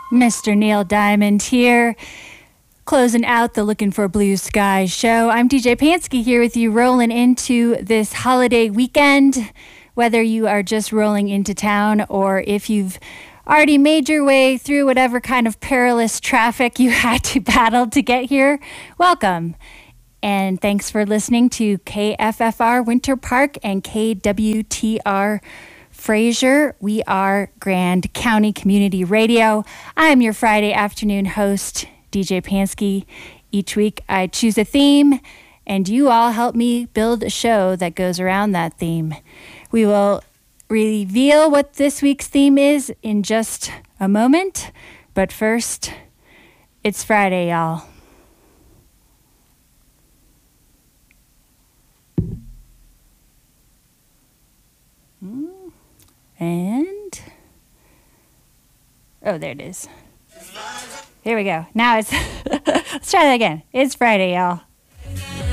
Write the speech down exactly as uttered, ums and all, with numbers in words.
Mister Neil Diamond here, closing out the Looking for Blue Skies show. I'm D J Pansky here with you, rolling into this holiday weekend. Whether you are just rolling into town or if you've already made your way through whatever kind of perilous traffic you had to battle to get here, welcome. And thanks for listening to K F F R Winter Park and K W T R Fraser. We are Grand County Community Radio. I'm your Friday afternoon host, D J Pansky. Each week I choose a theme, and you all help me build a show that goes around that theme. We will reveal what this week's theme is in just a moment, but first, it's Friday, y'all. And, oh, there it is. Here we go. Now it's, let's try that again. It's Friday, y'all.